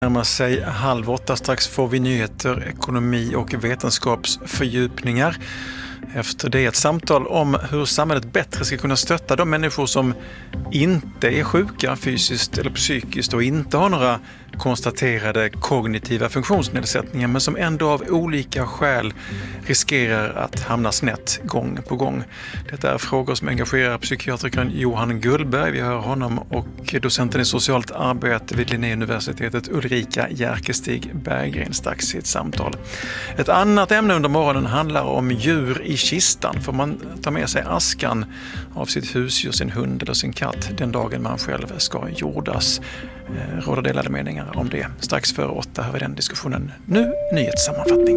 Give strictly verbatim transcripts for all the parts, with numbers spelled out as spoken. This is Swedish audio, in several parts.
Närmar sig halv åtta, strax får vi nyheter, ekonomi och vetenskapsfördjupningar. Efter det ett samtal om hur samhället bättre ska kunna stötta de människor som inte är sjuka fysiskt eller psykiskt och inte har några konstaterade kognitiva funktionsnedsättningar men som ändå av olika skäl riskerar att hamna snett gång på gång. Detta är frågor som engagerar psykiatrikern Johan Gullberg. Vi hör honom och docenten i socialt arbete vid Linnéuniversitetet Ulrika Järkestig Berggren strax i ett samtal. Ett annat ämne under morgonen handlar om djur i kistan. Får man ta med sig askan av sitt husdjur, sin hund eller sin katt den dagen man själv ska jordas? Eh, råder delade meningar om det. Strax före åtta har vi den diskussionen. Nu nyhetssammanfattning.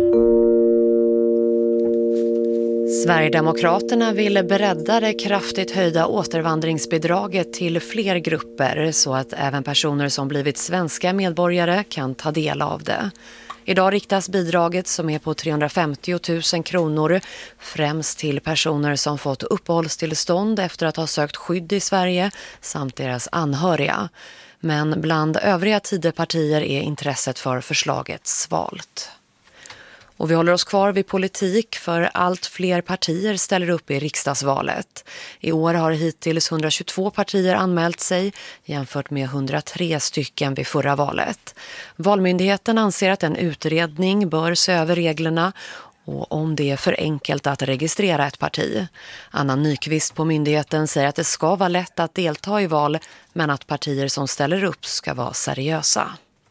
Sverigedemokraterna vill bredda det kraftigt höjda återvandringsbidraget till fler grupper så att även personer som blivit svenska medborgare kan ta del av det. Idag riktas bidraget som är på trehundrafemtio tusen kronor främst till personer som fått uppehållstillstånd efter att ha sökt skydd i Sverige samt deras anhöriga. Men bland övriga Tidöpartier är intresset för förslaget svalt. Och vi håller oss kvar vid politik för allt fler partier ställer upp i riksdagsvalet. I år har hittills hundratjugotvå partier anmält sig jämfört med hundratre stycken vid förra valet. Valmyndigheten anser att en utredning bör se över reglerna och om det är för enkelt att registrera ett parti. Anna Nyqvist på myndigheten säger att det ska vara lätt att delta i val men att partier som ställer upp ska vara seriösa.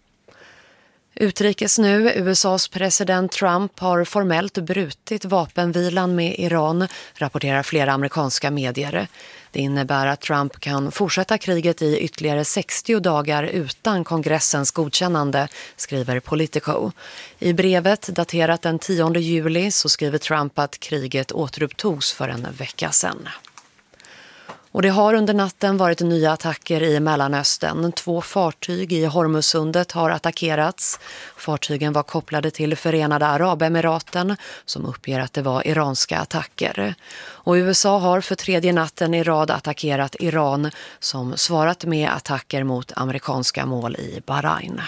Utrikes nu, U S A:s president Trump har formellt brutit vapenvilan med Iran, rapporterar flera amerikanska medier. Det innebär att Trump kan fortsätta kriget i ytterligare sextio dagar utan kongressens godkännande, skriver Politico. I brevet daterat den tionde juli så skriver Trump att kriget återupptogs för en vecka sedan. Och det har under natten varit nya attacker i Mellanöstern. Två fartyg i Hormuzsundet har attackerats. Fartygen var kopplade till Förenade Arabemiraten som uppger att det var iranska attacker. Och U S A har för tredje natten i rad attackerat Iran som svarat med attacker mot amerikanska mål i Bahrain.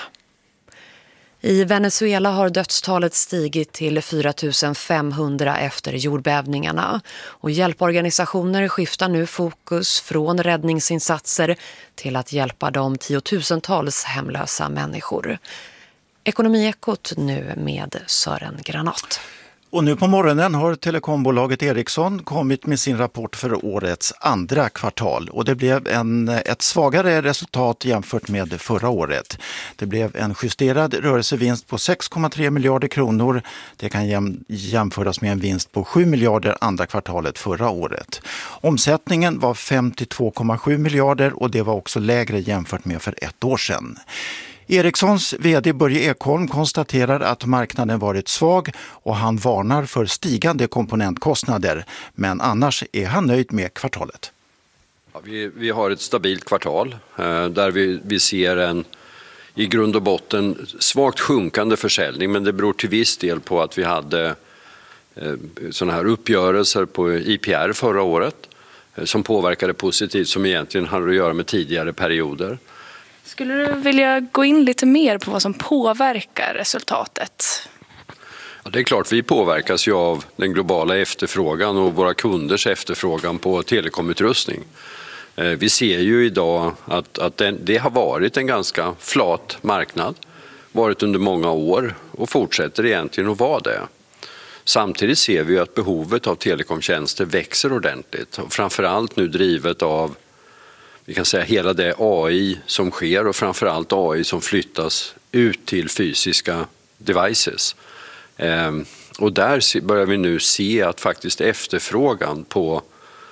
I Venezuela har dödstalet stigit till fyra tusen femhundra efter jordbävningarna och hjälporganisationer skiftar nu fokus från räddningsinsatser till att hjälpa de tiotusentals hemlösa människor. Ekonomiekot nu med Sören Granat. Och nu på morgonen har telekombolaget Ericsson kommit med sin rapport för årets andra kvartal och det blev en, ett svagare resultat jämfört med förra året. Det blev en justerad rörelsevinst på sex komma tre miljarder kronor. Det kan jäm, jämföras med en vinst på sju miljarder andra kvartalet förra året. Omsättningen var femtiotvå komma sju miljarder och det var också lägre jämfört med för ett år sedan. Ericssons vd Börje Ekholm konstaterar att marknaden varit svag och han varnar för stigande komponentkostnader. Men annars är han nöjd med kvartalet. Ja, vi, vi har ett stabilt kvartal eh, där vi, vi ser en i grund och botten svagt sjunkande försäljning. Men det beror till viss del på att vi hade eh, såna här uppgörelser på I P R förra året eh, som påverkade positivt som egentligen hade att göra med tidigare perioder. Skulle du vilja gå in lite mer på vad som påverkar resultatet? Ja, det är klart, vi påverkas ju av den globala efterfrågan och våra kunders efterfrågan på telekomutrustning. Vi ser ju idag att, att det, det har varit en ganska flat marknad, varit under många år och fortsätter egentligen att vara det. Samtidigt ser vi att behovet av telekomtjänster växer ordentligt och framförallt nu drivet av vi kan säga hela det A I som sker och framförallt A I som flyttas ut till fysiska devices. Ehm, och där börjar vi nu se att faktiskt efterfrågan på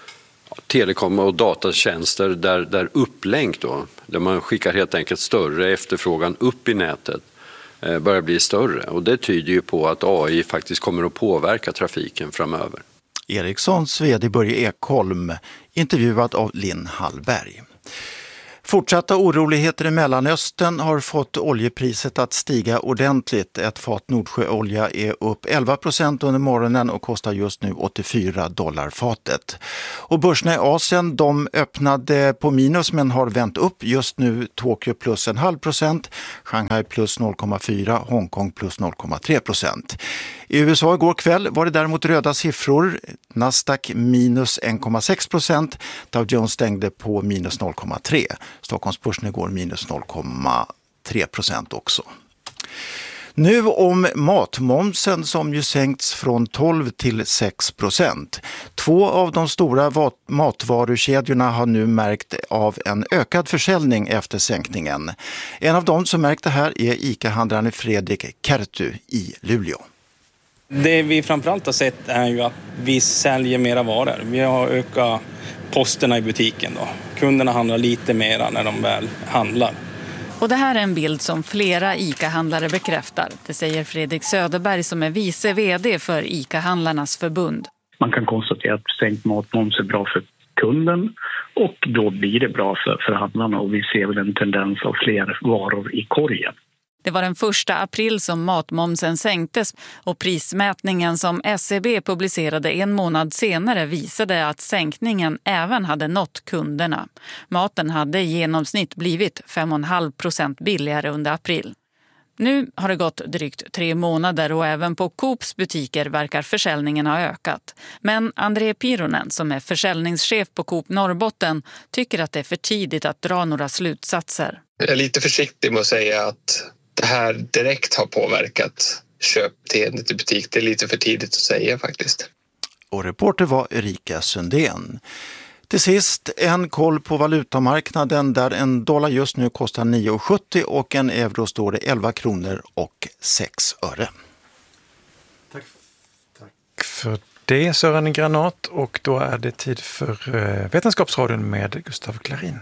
telekom och datatjänster där, där upplänk då, där man skickar helt enkelt större efterfrågan upp i nätet eh, börjar bli större. Och det tyder ju på att A I faktiskt kommer att påverka trafiken framöver. Ericssons vd Börje Ekholm intervjuad av Linn Hallberg. Fortsatta oroligheter i Mellanöstern har fått oljepriset att stiga ordentligt. Ett fat Nordsjöolja är upp elva procent under morgonen och kostar just nu åttiofyra dollar fatet. Och börserna i Asien, de öppnade på minus men har vänt upp. Just nu Tokyo plus en halv procent, Shanghai plus noll komma fyra, Hongkong plus noll komma tre procent. I U S A igår kväll var det däremot röda siffror. Nasdaq minus en komma sex procent, Dow Jones stängde på minus noll komma tre. Stockholmsbörsen igår minus noll komma tre procent också. Nu om matmomsen som ju sänkts från tolv till sex procent. Två av de stora matvarukedjorna har nu märkt av en ökad försäljning efter sänkningen. En av dem som märkt det här är ICA-handlaren Fredrik Kertu i Luleå. Det vi framförallt har sett är ju att vi säljer mera varor. Vi har ökat posterna i butiken då. Kunderna handlar lite mera när de väl handlar. Och det här är en bild som flera ICA-handlare bekräftar. Det säger Fredrik Söderberg som är vice vd för ICA-handlarnas förbund. Man kan konstatera att sänkt matmoms är bra för kunden och då blir det bra för, för handlarna och vi ser väl en tendens av fler varor i korgen. Det var den första april som matmomsen sänktes och prismätningen som S E B publicerade en månad senare visade att sänkningen även hade nått kunderna. Maten hade i genomsnitt blivit fem komma fem procent billigare under april. Nu har det gått drygt tre månader och även på Coops butiker verkar försäljningen ha ökat. Men André Pironen som är försäljningschef på Coop Norrbotten tycker att det är för tidigt att dra några slutsatser. Jag är lite försiktig med att säga att det här direkt har påverkat köpbeteendet i butik. Det är lite för tidigt att säga faktiskt. Och reporter var Erika Sundén. Till sist en koll på valutamarknaden där en dollar just nu kostar nio komma sjuttio och en euro står det elva kronor och sex öre. Tack, tack för det Sören Granat och då är det tid för Vetenskapsradion med Gustav Klarin.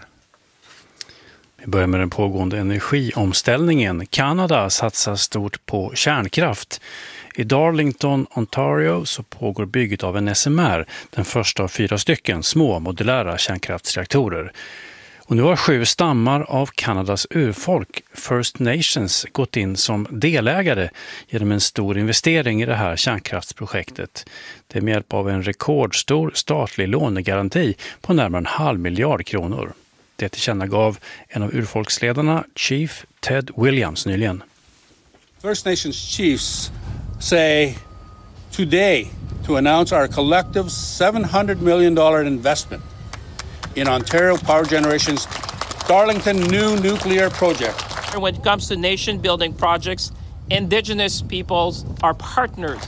Vi börjar med den pågående energiomställningen. Kanada satsar stort på kärnkraft. I Darlington, Ontario så pågår bygget av en S M R, den första av fyra stycken små modulära kärnkraftsreaktorer. Och nu har sju stammar av Kanadas urfolk, First Nations, gått in som delägare genom en stor investering i det här kärnkraftsprojektet. Det är med hjälp av en rekordstor statlig lånegaranti på närmare en halv miljard kronor. Det tillkännagav en av urfolksledarna, Chief Ted Williams, nyligen. First Nations chiefs say today to announce our collective seven hundred million dollars investment in Ontario Power Generation's Darlington New Nuclear Project. When it comes to nation building projects, Indigenous peoples are partners.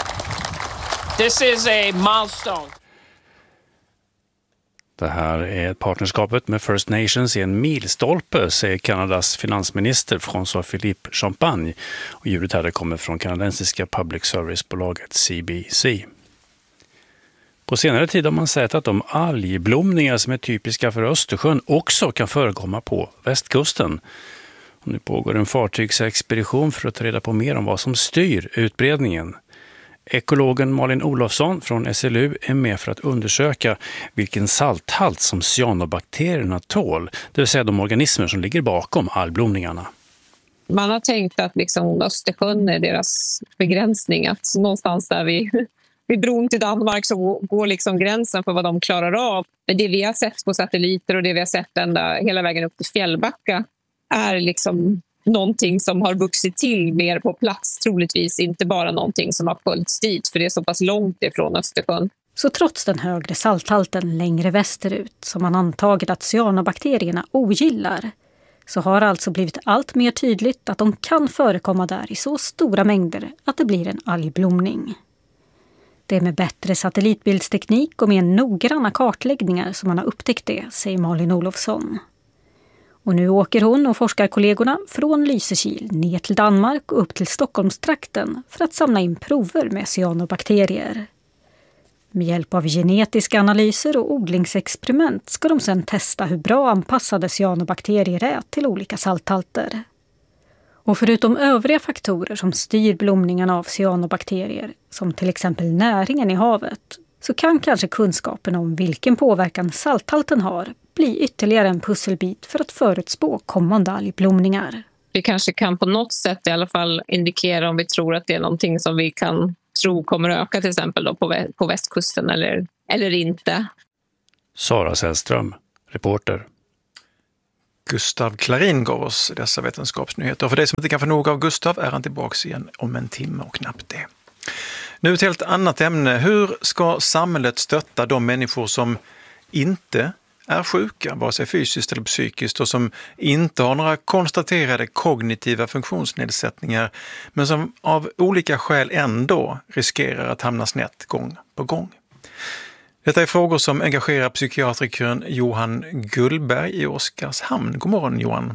This is a milestone. Det här är partnerskapet med First Nations i en milstolpe, säger Kanadas finansminister François-Philippe Champagne. Och ljudet här kommer från kanadensiska public service-bolaget C B C. På senare tid har man sett att de algblomningar som är typiska för Östersjön också kan förekomma på västkusten. Och nu pågår en fartygsexpedition för att ta reda på mer om vad som styr utbredningen. Ekologen Malin Olofsson från S L U är med för att undersöka vilken salthalt som cyanobakterierna tål, det vill säga de organismer som ligger bakom algblomningarna. Man har tänkt att liksom Östersjön är deras begränsning, att någonstans där vi, vid bron till Danmark så går liksom gränsen för vad de klarar av. Men det vi har sett på satelliter och det vi har sett ända hela vägen upp till Fjällbacka är liksom någonting som har vuxit till mer på plats, troligtvis inte bara någonting som har följts dit, för det är så pass långt ifrån Östersjön. Så trots den högre salthalten längre västerut som man antagit att cyanobakterierna ogillar, så har det alltså blivit allt mer tydligt att de kan förekomma där i så stora mängder att det blir en algblomning. Det är med bättre satellitbildsteknik och med noggranna kartläggningar som man har upptäckt det, säger Malin Olofsson. Och nu åker hon och forskarkollegorna från Lysekil ner till Danmark och upp till Stockholmstrakten för att samla in prover med cyanobakterier. Med hjälp av genetiska analyser och odlingsexperiment ska de sedan testa hur bra anpassade cyanobakterier är till olika salthalter. Och förutom övriga faktorer som styr blomningen av cyanobakterier, som till exempel näringen i havet, så kan kanske kunskapen om vilken påverkan salthalten har bli ytterligare en pusselbit för att förutspå kommande algblomningar. Vi kanske kan på något sätt i alla fall indikera om vi tror att det är någonting som vi kan tro kommer att öka till exempel då på, vä- på västkusten eller, eller inte. Sara Sällström, reporter. Gustav Klarin gav oss dessa vetenskapsnyheter. Och för dig som inte kan få nog av Gustav är han tillbaka igen om en timme och knappt det. Nu ett helt annat ämne. Hur ska samhället stötta de människor som inte är sjuka, vare sig fysiskt eller psykiskt, och som inte har några konstaterade kognitiva funktionsnedsättningar, men som av olika skäl ändå riskerar att hamna snett gång på gång? Detta är frågor som engagerar psykiatrikern Johan Gullberg i Oskarshamn. God morgon, Johan.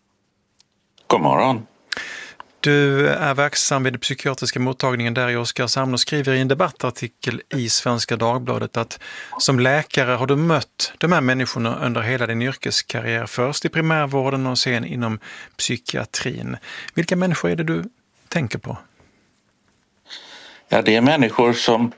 God morgon. Du är verksam vid den psykiatriska mottagningen där i Oskarshamn och skriver i en debattartikel i Svenska Dagbladet att som läkare har du mött de här människorna under hela din yrkeskarriär, först i primärvården och sen inom psykiatrin. Vilka människor är det du tänker på? Ja, det är människor som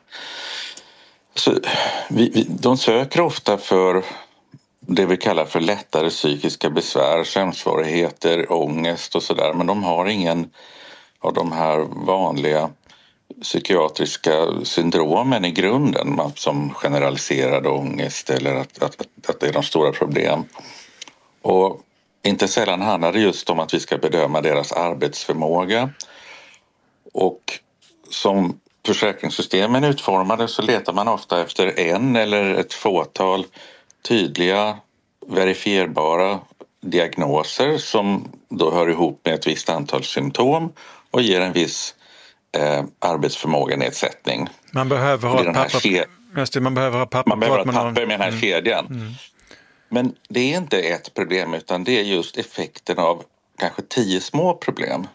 så, vi, vi, de söker ofta för det vi kallar för lättare psykiska besvär, sömnsvårigheter, ångest och sådär. Men de har ingen av de här vanliga psykiatriska syndromen i grunden, som generaliserad ångest eller att, att, att det är de stora problem. Och inte sällan handlar det just om att vi ska bedöma deras arbetsförmåga. Och som försäkringssystemen utformade så letar man ofta efter en eller ett fåtal tydliga, verifierbara diagnoser som då hör ihop med ett visst antal symptom och ger en viss eh, arbetsförmågenedsättning. Man behöver ha ett papper, ke- just det, man behöver ha papper, man behöver ha man papper har... med den här mm. kedjan. Mm. Men det är inte ett problem, utan det är just effekten av kanske tio små problem.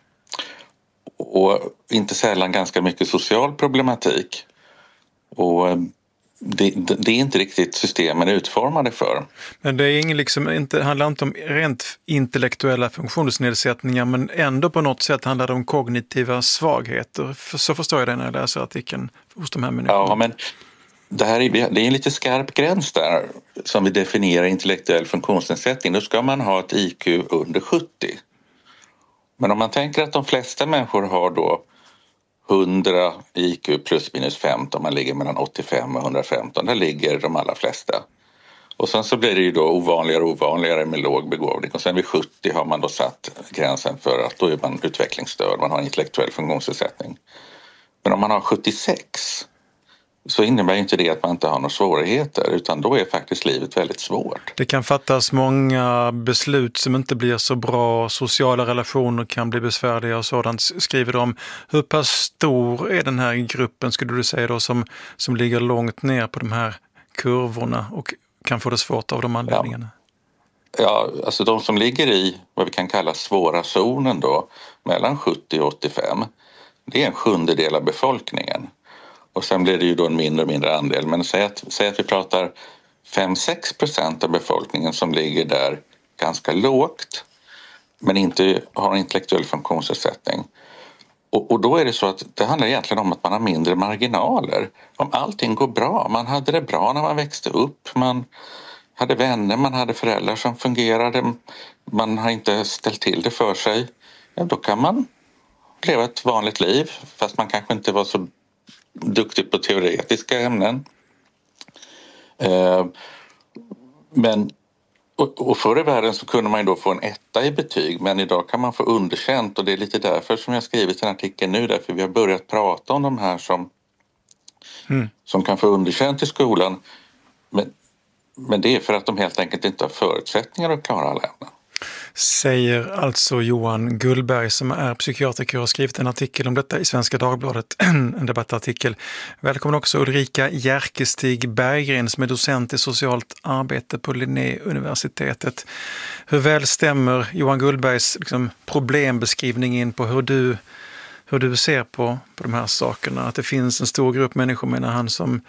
Och inte sällan ganska mycket social problematik. Och det, det, det är inte riktigt systemen utformade för. Men det är ingen liksom, inte, handlar inte om rent intellektuella funktionsnedsättningar, men ändå på något sätt handlar det om kognitiva svagheter. Så förstår jag det när jag läser artikeln hos de här människorna. Ja, men det här är, det är en lite skarp gräns där som vi definierar intellektuell funktionsnedsättning. Då ska man ha ett I Q under sjuttio. Men om man tänker att de flesta människor har då hundra I Q plus minus femton, man ligger mellan åttiofem och hundrafemton, där ligger de allra flesta. Och sen så blir det ju då ovanligare och ovanligare med låg begåvning. Och sen vid sjuttio har man då satt gränsen för att då är man utvecklingsstörd, man har en intellektuell funktionsnedsättning. Men om man har sjuttiosex så innebär inte det att man inte har några svårigheter, utan då är faktiskt livet väldigt svårt. Det kan fattas många beslut som inte blir så bra, sociala relationer kan bli besvärliga och sådant, skriver de. Hur pass stor är den här gruppen, skulle du säga då, som, som ligger långt ner på de här kurvorna och kan få det svårt av de anledningarna? Ja, ja alltså de som ligger i vad vi kan kalla svåra zonen då, mellan sjuttio och åttiofem, det är en sjundedel av befolkningen. Och sen blir det ju då en mindre och mindre andel. Men säg att, säg att vi pratar fem till sex procent av befolkningen som ligger där ganska lågt men inte har en intellektuell funktionsnedsättning. Och, och då är det så att det handlar egentligen om att man har mindre marginaler. Om allting går bra, man hade det bra när man växte upp, man hade vänner, man hade föräldrar som fungerade, man har inte ställt till det för sig. Ja, då kan man leva ett vanligt liv fast man kanske inte var så duktig på teoretiska ämnen. Eh, men och, och förr i världen så kunde man ju då få en etta i betyg, men idag kan man få underkänt, och det är lite därför som jag skrivit den artikeln nu, därför vi har börjat prata om de här som, mm. som kan få underkänt i skolan, men, men det är för att de helt enkelt inte har förutsättningar att klara alla ämnen. Säger alltså Johan Gullberg som är psykiatriker och har skrivit en artikel om detta i Svenska Dagbladet, en debattartikel. Välkommen också Ulrika Järkestig Berggren som är docent i socialt arbete på Linnéuniversitetet. Hur väl stämmer Johan Gullbergs liksom, problembeskrivning in på hur du, hur du ser på, på de här sakerna? Att det finns en stor grupp människor, menar han, som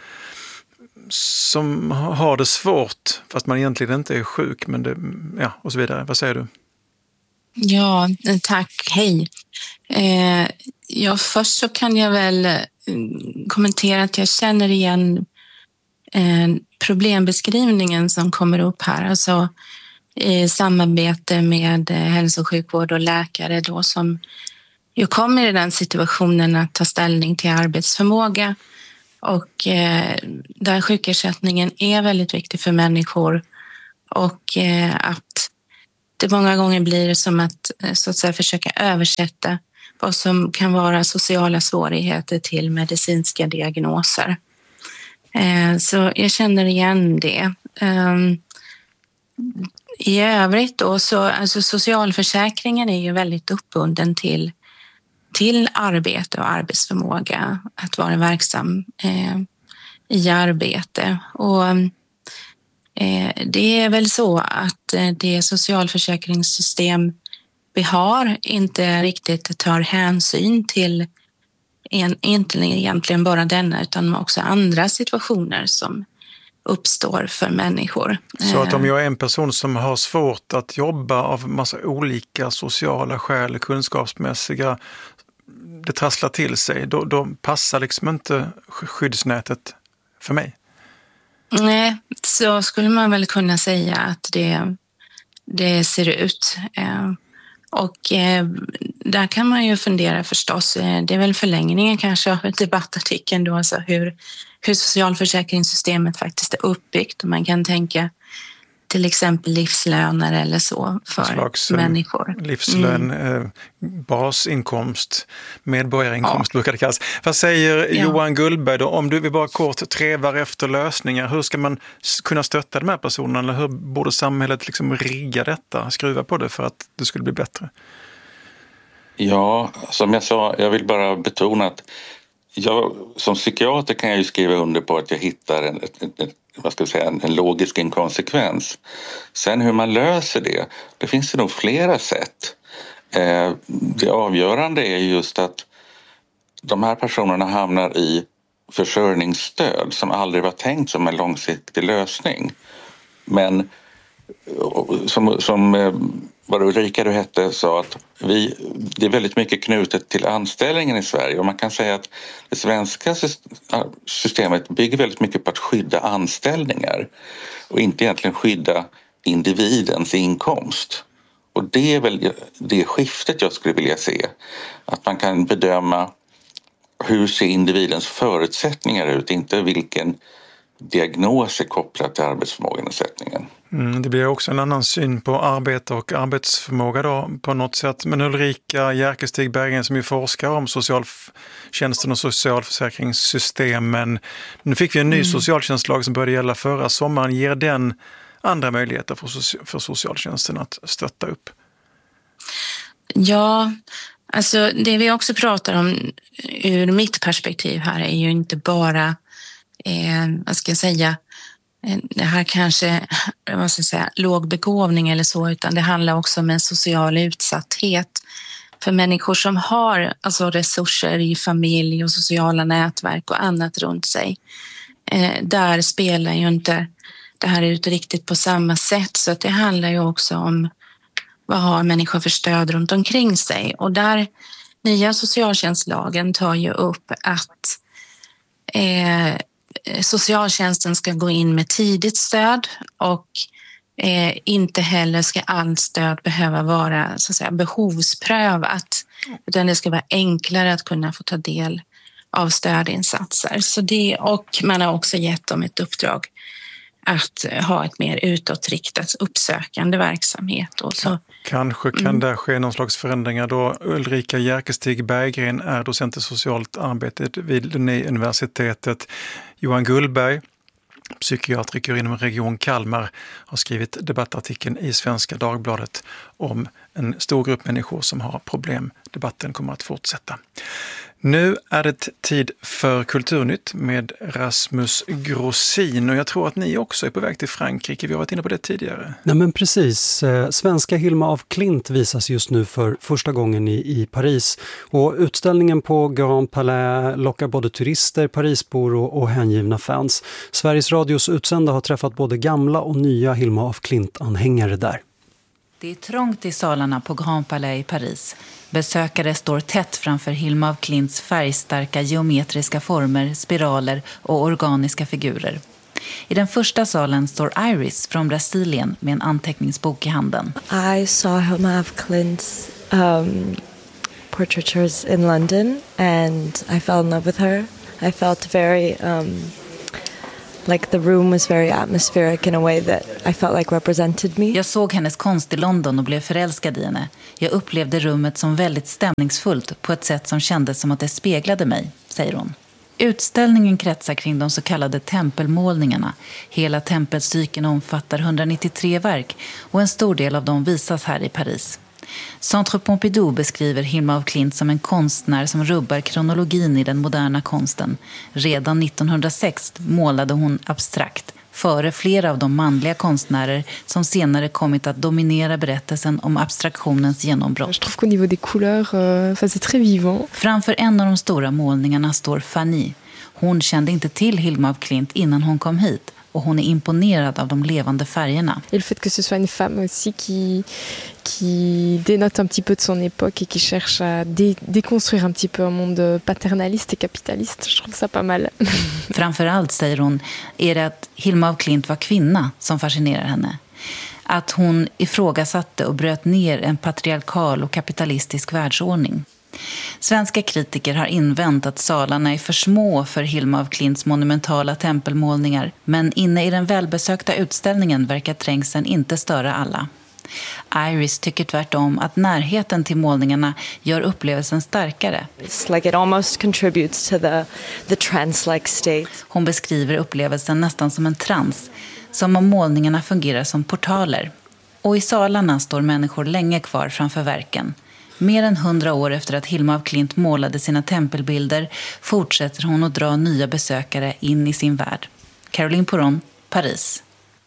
som har det svårt fast man egentligen inte är sjuk, men det, ja, och så vidare. Vad säger du? Ja, tack. Hej. Eh, ja, först så kan jag väl kommentera att jag känner igen eh, problembeskrivningen som kommer upp här, alltså i samarbete med hälso- och sjukvård och läkare då, som ju kommer i den situationen att ta ställning till arbetsförmåga, och eh, där sjukersättningen är väldigt viktig för människor, och eh, att det många gånger blir som att, så att säga, försöka översätta vad som kan vara sociala svårigheter till medicinska diagnoser. Eh, så jag känner igen det. Eh, I övrigt då, så alltså socialförsäkringen är ju väldigt uppbunden till, till arbete och arbetsförmåga, att vara verksam eh, i arbete. Och eh, det är väl så att eh, det socialförsäkringssystem vi har inte riktigt tar hänsyn till en, inte egentligen bara denna, utan också andra situationer som uppstår för människor. Så att om jag är en person som har svårt att jobba av massa olika sociala skäl, kunskapsmässiga, det trasslar till sig, då, då passar liksom inte skyddsnätet för mig. Nej, så skulle man väl kunna säga att det, det ser ut. Och eh, där kan man ju fundera förstås, det är väl förlängningen kanske av debattartikeln då, alltså hur, hur socialförsäkringssystemet faktiskt är uppbyggt. Och man kan tänka till exempel livslöner eller så för slags, människor. Livslön, mm. eh, basinkomst, medborgarinkomst ja. brukar det kallas. Vad säger ja. Johan Gullberg då? Om du vill bara kort trevar efter lösningar, hur ska man kunna stötta de här personerna? Eller hur borde samhället liksom rigga detta, skruva på det för att det skulle bli bättre? Ja, som jag sa, jag vill bara betona att jag, som psykiater kan jag ju skriva under på att jag hittar en, en, en, vad ska jag säga, en, en logisk inkonsekvens. Sen hur man löser det, det finns det nog flera sätt. Eh, det avgörande är just att de här personerna hamnar i försörjningsstöd som aldrig var tänkt som en långsiktig lösning. Men som, som vad Ulrika du hette sa, att vi, det är väldigt mycket knutet till anställningen i Sverige, och man kan säga att det svenska systemet bygger väldigt mycket på att skydda anställningar och inte egentligen skydda individens inkomst. Och det är väl det skiftet jag skulle vilja se, att man kan bedöma hur ser individens förutsättningar ut, inte vilken diagnos är kopplad till arbetsförmågenedsättningen. Mm, det blir också en annan syn på arbete och arbetsförmåga då på något sätt. Men Ulrika Jerkestig Berggren som är forskare om socialtjänsten och socialförsäkringssystemen. Nu fick vi en ny mm. socialtjänstlag som började gälla förra sommaren. Ger den andra möjligheter för, för socialtjänsten att stötta upp? Ja, alltså det vi också pratar om ur mitt perspektiv här är ju inte bara Eh, vad ska jag säga, det här kanske, vad ska jag säga, låg begåvning eller så, utan det handlar också om en social utsatthet för människor som har alltså resurser i familj och sociala nätverk och annat runt sig. Eh, där spelar ju inte det här ut riktigt på samma sätt, så att det handlar ju också om vad har människor för stöd runt omkring sig, och där nya socialtjänstlagen tar ju upp att eh, socialtjänsten ska gå in med tidigt stöd, och eh, inte heller ska allt stöd behöva vara så att säga behovsprövat, utan det ska vara enklare att kunna få ta del av stödinsatser. Så det, och man har också gett dem ett uppdrag att ha ett mer utåtriktat uppsökande verksamhet. Och så, Kanske kan mm. där ske någon slags förändringar då. Ulrika Jerkestig Berggren är docent i socialt arbete vid Linnéuniversitetet. Johan Gullberg, psykiatriker inom Region Kalmar, har skrivit debattartikeln i Svenska Dagbladet om en stor grupp människor som har problem. Debatten kommer att fortsätta. Nu är det tid för Kulturnytt med Rasmus Grossin, och jag tror att ni också är på väg till Frankrike. Vi har varit inne på det tidigare. Nej, men precis. Svenska Hilma af Klint visas just nu för första gången i, i Paris, och utställningen på Grand Palais lockar både turister, Parisbor och, och hängivna fans. Sveriges Radios utsända har träffat både gamla och nya Hilma af Klint-anhängare där. Det är trångt i salarna på Grand Palais i Paris. Besökare står tätt framför Hilma af Klints färgstarka geometriska former, spiraler och organiska figurer. I den första salen står Iris från Brasilien med en anteckningsbok i handen. I saw Hilma af Klint's um, portraitures in London and I fell in love with her. I felt very um, like the room was very atmospheric in a way that I felt like represented me. Jag såg hennes konst i London och blev förälskad i henne. Jag upplevde rummet som väldigt stämningsfullt på ett sätt som kändes som att det speglade mig, säger hon. Utställningen kretsar kring de så kallade tempelmålningarna. Hela tempelcykeln omfattar hundranittiotre verk och en stor del av dem visas här i Paris. Centre Pompidou beskriver Hilma af Klint som en konstnär som rubbar kronologin i den moderna konsten. Redan nittonhundrasex målade hon abstrakt, före flera av de manliga konstnärer som senare kommit att dominera berättelsen om abstraktionens genombrott. Je trouve qu'au niveau des couleurs, euh, c'est très vivant. Framför en av de stora målningarna står Fanny. Hon kände inte till Hilma af Klint innan hon kom hit. Och hon är imponerad av de levande färgerna. Et le fait que ce soit une femme aussi qui, qui dénote un petit peu de son époque et qui cherche à dé, déconstruire un petit peu un monde paternaliste et capitaliste. Je trouve ça pas mal. Framförallt, säger hon, är det att Hilma af Klint var kvinna som fascinerar henne. Att hon ifrågasatte och bröt ner en patriarkal och kapitalistisk världsordning. Svenska kritiker har invänt att salarna är för små för Hilma af Klints monumentala tempelmålningar, men inne i den välbesökta utställningen verkar trängseln inte störa alla. Iris tycker tvärtom att närheten till målningarna gör upplevelsen starkare. It's like it almost contributes to the, the trance-like state. Hon beskriver upplevelsen nästan som en trans, som om målningarna fungerar som portaler. Och i salarna står människor länge kvar framför verken. Mer än hundra år efter att Hilma af Klint målade sina tempelbilder fortsätter hon att dra nya besökare in i sin värld. Caroline Poron, Paris.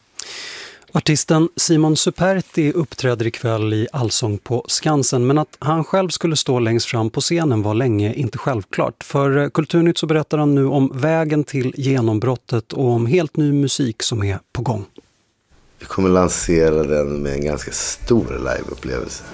Artisten Simon Superti uppträder ikväll i Allsång på Skansen, men att han själv skulle stå längst fram på scenen var länge inte självklart. För Kulturnytt så berättar han nu om vägen till genombrottet och om helt ny musik som är på gång. Vi kommer lansera den med en ganska stor liveupplevelse.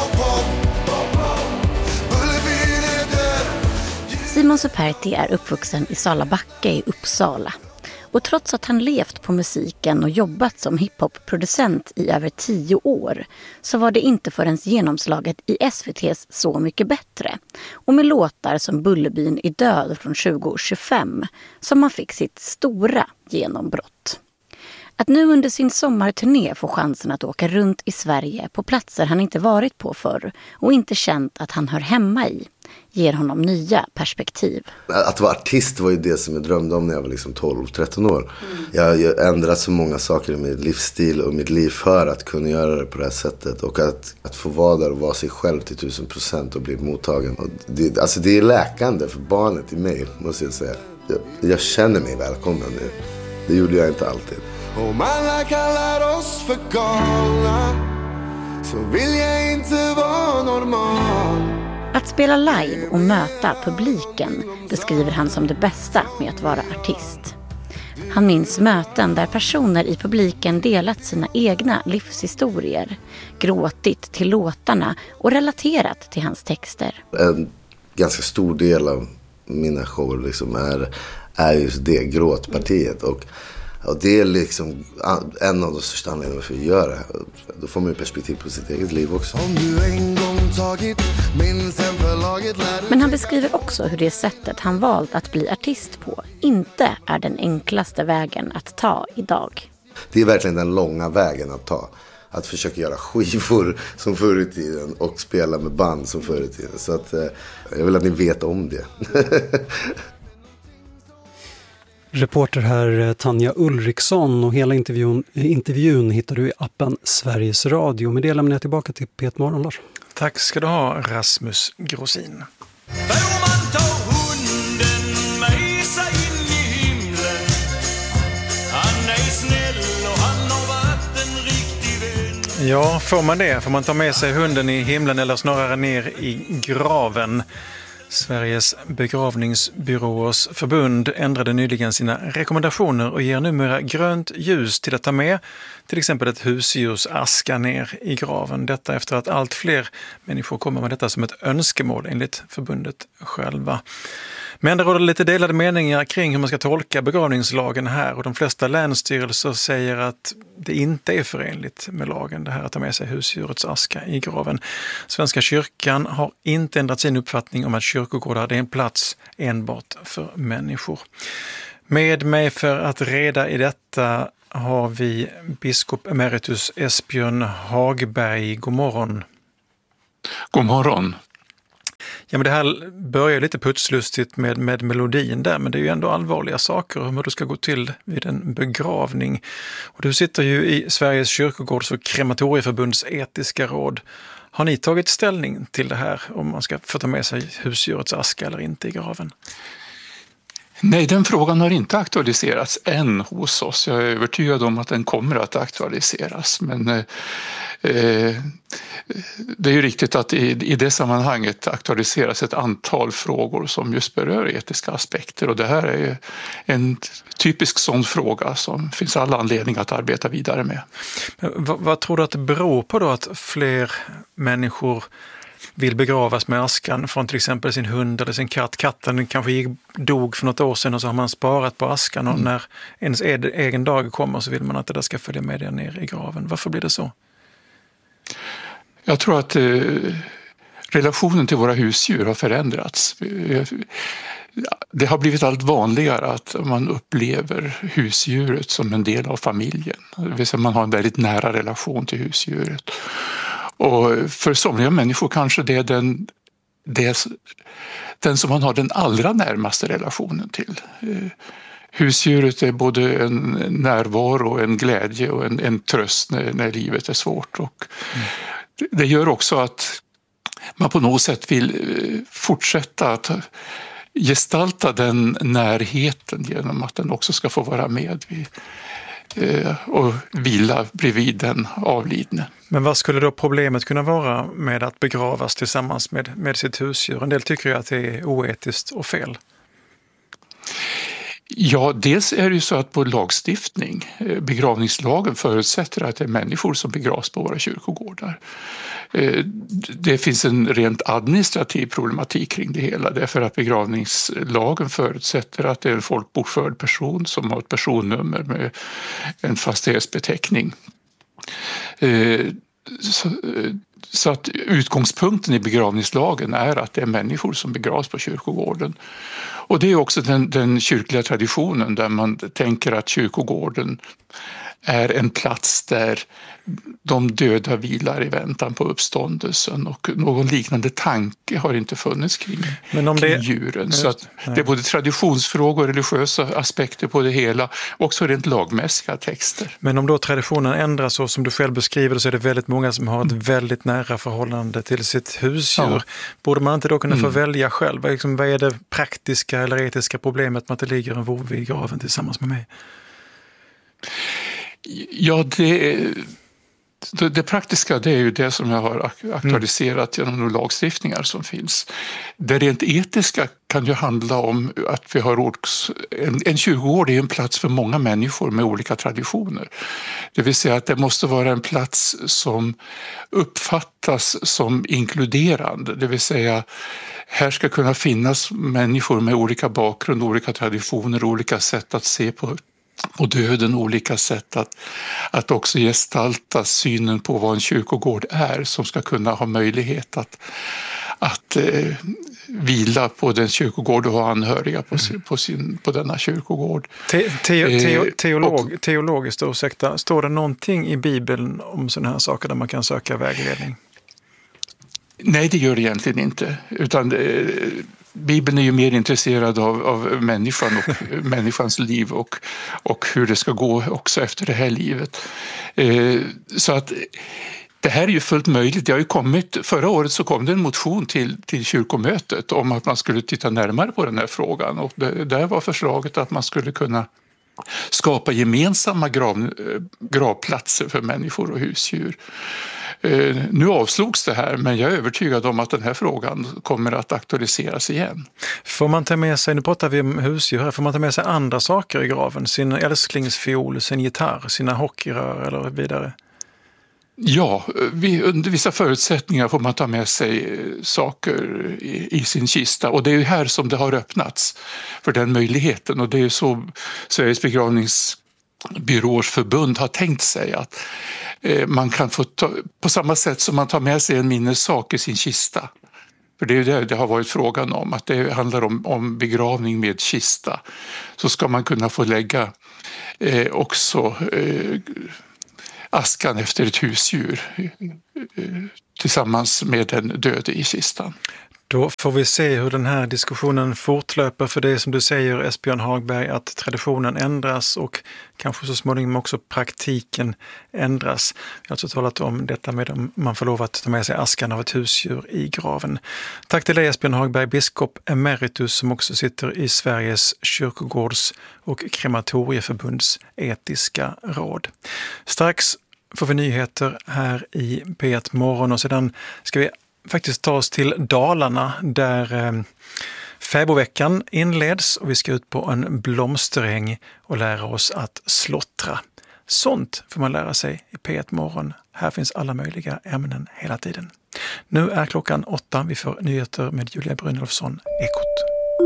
Simon Superti är uppvuxen i Salabacka i Uppsala. Och trots att han levt på musiken och jobbat som hiphop-producent i över tio år så var det inte förrän genomslaget i S V T:s Så mycket bättre och med låtar som Bullerbyn är död från tjugo tjugofem som han fick sitt stora genombrott. Att nu under sin sommarturné få chansen att åka runt i Sverige på platser han inte varit på förr och inte känt att han hör hemma i ger honom nya perspektiv. Att vara artist var ju det som jag drömde om när jag var liksom tolv tretton år. Mm. Jag har ändrat så många saker i min livsstil och mitt liv för att kunna göra det på det här sättet. Och att, att få vara där och vara sig själv till tusen procent och bli mottagen. Och det, alltså det är läkande för barnet i mig, måste jag säga. Jag, jag känner mig välkommen nu. Det gjorde jag inte alltid. Om alla kallar oss för galna så vill jag inte vara normal. Att spela live och möta publiken beskriver han som det bästa med att vara artist. Han minns möten där personer i publiken delat sina egna livshistorier, gråtit till låtarna och relaterat till hans texter. En ganska stor del av mina shower liksom är, är just det, gråtpartiet. Och Och det är liksom en av de största anledningarna för att göra det. Då får man ju perspektiv på sitt eget liv också. Om du en gång tagit min sen förlaget lär... Men han beskriver också hur det sättet han valt att bli artist på inte är den enklaste vägen att ta idag. Det är verkligen den långa vägen att ta. Att försöka göra skivor som förr i tiden och spela med band som förr i tiden. Så att, eh, jag vill att ni vet om det. Reporter här Tanja Ulriksson och hela intervjun, intervjun hittar du i appen Sveriges Radio. Med det lämnar jag tillbaka till Peter Morgon, Lars. Tack ska du ha, Rasmus Grosin. Ja, får man det? Får man ta med sig hunden i himlen eller snarare ner i graven? Sveriges begravningsbyråers förbund ändrade nyligen sina rekommendationer och ger numera grönt ljus till att ta med till exempel ett husdjurs aska ner i graven. Detta efter att allt fler människor kommer med detta som ett önskemål enligt förbundet själva. Men det råder lite delade meningar kring hur man ska tolka begravningslagen här, och de flesta länsstyrelser säger att det inte är förenligt med lagen det här att ta med sig husdjurets aska i graven. Svenska kyrkan har inte ändrat sin uppfattning om att kyrkogårdar är en plats enbart för människor. Med mig för att reda i detta har vi biskop emeritus Esbjörn Hagberg. God morgon. God morgon. Ja, men det här börjar lite putslustigt med, med melodin där, men det är ju ändå allvarliga saker om hur det ska gå till vid en begravning. Och du sitter ju i Sveriges kyrkogårds- och krematorieförbunds etiska råd. Har ni tagit ställning till det här, om man ska få ta med sig husdjurets aska eller inte i graven? Nej, den frågan har inte aktualiserats än hos oss. Jag är övertygad om att den kommer att aktualiseras. Men eh, det är ju riktigt att i, i det sammanhanget aktualiseras ett antal frågor som just berör etiska aspekter. Och det här är ju en typisk sån fråga som finns alla anledning att arbeta vidare med. Men vad, vad tror du att det beror på då att fler människor vill begravas med askan från till exempel sin hund eller sin katt? Katten kanske gick, dog för något år sedan och så har man sparat på askan, och mm. när ens egen dag kommer så vill man att det där ska följa med ner i graven. Varför blir det så? Jag tror att eh, relationen till våra husdjur har förändrats. Det har blivit allt vanligare att man upplever husdjuret som en del av familjen. Det vill säga man har en väldigt nära relation till husdjuret. Och för somliga människor kanske det är den, det, den som man har den allra närmaste relationen till. Husdjuret är både en närvaro, en glädje och en, en tröst när, när livet är svårt. Och mm. det gör också att man på något sätt vill fortsätta att gestalta den närheten genom att den också ska få vara med vid, och vila bredvid den avlidne. Men vad skulle då problemet kunna vara med att begravas tillsammans med, med sitt husdjur? En del tycker ju att det är oetiskt och fel. Ja, dels är det ju så att vår lagstiftning, begravningslagen, förutsätter att det är människor som begravs på våra kyrkogårdar. Det finns en rent administrativ problematik kring det hela, därför att begravningslagen förutsätter att det är en folkbokförd person som har ett personnummer med en fastighetsbeteckning. Så, så att utgångspunkten i begravningslagen är att det är människor som begravs på kyrkogården. Och det är också den, den kyrkliga traditionen där man tänker att kyrkogården är en plats där de döda vilar i väntan på uppståndelsen, och någon liknande tanke har inte funnits kring, Men om kring det... djuren. Så att det är både traditionsfrågor och religiösa aspekter på det hela, också rent lagmässiga texter. Men om då traditionen ändras så som du själv beskriver, så är det väldigt många som har ett väldigt nära förhållande till sitt husdjur. Ja. Borde man inte då kunna få mm. välja själv? Liksom, vad är det praktiska eller etiska problemet med att det ligger en vovve i graven tillsammans med mig? Ja, det, det praktiska det är ju det som jag har aktualiserat genom de lagstiftningar som finns. Det rent etiska kan ju handla om att vi har en, en kyrkogård är en plats för många människor med olika traditioner. Det vill säga att det måste vara en plats som uppfattas som inkluderande. Det vill säga här ska kunna finnas människor med olika bakgrund, olika traditioner, olika sätt att se på och döden, olika sätt att, att också gestalta synen på vad en kyrkogård är, som ska kunna ha möjlighet att, att eh, vila på den kyrkogård och ha anhöriga på, sin, på, sin, på denna kyrkogård. Te, te, te, teolog, teologiskt, ursäkta, står det någonting i Bibeln om sådana här saker där man kan söka vägledning? Nej, det gör det egentligen inte, utan eh, Bibeln är ju mer intresserad av, av människan och människans liv och, och hur det ska gå också efter det här livet. Eh, så att det här är ju fullt möjligt. Det har ju kommit, förra året så kom det en motion till, till kyrkomötet om att man skulle titta närmare på den här frågan, och det, där var förslaget att man skulle kunna skapa gemensamma grav, gravplatser för människor och husdjur. Nu avslogs det här, men jag är övertygad om att den här frågan kommer att aktualiseras igen. Får man ta med sig, nu pratar vi om husdjur här, får man ta med sig andra saker i graven? Sin älsklingsfiol, sin gitarr, sina hockeyrör eller vidare? Ja, vi, under vissa förutsättningar får man ta med sig saker i, i sin kista, och det är ju här som det har öppnats för den möjligheten, och det är så Sveriges begravningsbyråers förbund har tänkt sig att eh, man kan få ta, på samma sätt som man tar med sig en minnessak i sin kista. För det är ju det det har varit frågan om, att det handlar om, om begravning med kista. Så ska man kunna få lägga eh, också eh, askan efter ett husdjur tillsammans med den döde i kistan. Då får vi se hur den här diskussionen fortlöper, för det är som du säger, Esbjörn Hagberg, att traditionen ändras och kanske så småningom också praktiken ändras. Jag har alltså talat om detta med om man får lov att ta med sig askan av ett husdjur i graven. Tack till dig, Esbjörn Hagberg, biskop emeritus som också sitter i Sveriges kyrkogårds- och krematorieförbunds etiska råd. Strax får vi nyheter här i P ett Morgon, och sedan ska vi faktiskt ta oss till Dalarna där eh, fäbodveckan inleds, och vi ska ut på en blomsteräng och lära oss att slottra. Sånt får man lära sig i P ett Morgon. Här finns alla möjliga ämnen hela tiden. Nu är klockan åtta. Vi får nyheter med Julia Brynolfsson, Ekot.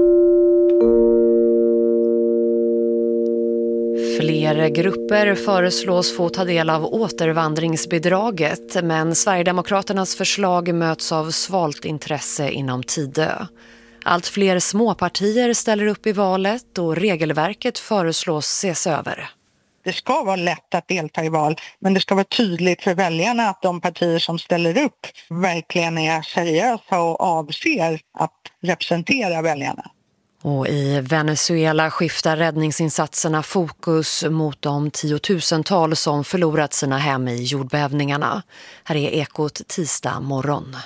Fler grupper föreslås få ta del av återvandringsbidraget, men Sverigedemokraternas förslag möts av svalt intresse inom Tidö. Allt fler småpartier ställer upp i valet och regelverket föreslås ses över. Det ska vara lätt att delta i val, men det ska vara tydligt för väljarna att de partier som ställer upp verkligen är seriösa och avser att representera väljarna. Och i Venezuela skiftar räddningsinsatserna fokus mot de tiotusentals som förlorat sina hem i jordbävningarna. Här är Ekot tisdag morgon.